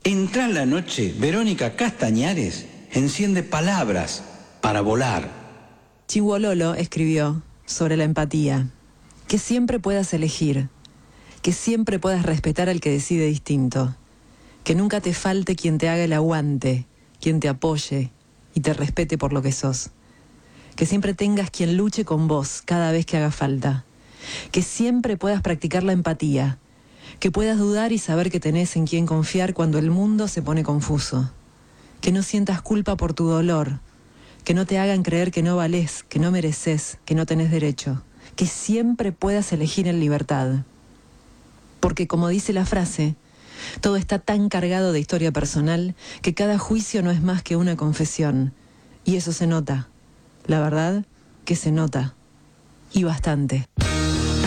Entra en la noche, Verónica Castañares enciende palabras para volar. Chihuololo escribió sobre la empatía: que siempre puedas elegir, que siempre puedas respetar al que decide distinto, que nunca te falte quien te haga el aguante, quien te apoye y te respete por lo que sos, que siempre tengas quien luche con vos cada vez que haga falta, que siempre puedas practicar la empatía, que puedas dudar y saber que tenés en quien confiar cuando el mundo se pone confuso, que no sientas culpa por tu dolor, que no te hagan creer que no valés, que no mereces, que no tenés derecho, que siempre puedas elegir en libertad. Porque como dice la frase, todo está tan cargado de historia personal que cada juicio no es más que una confesión. Y eso se nota. La verdad que se nota. Y bastante.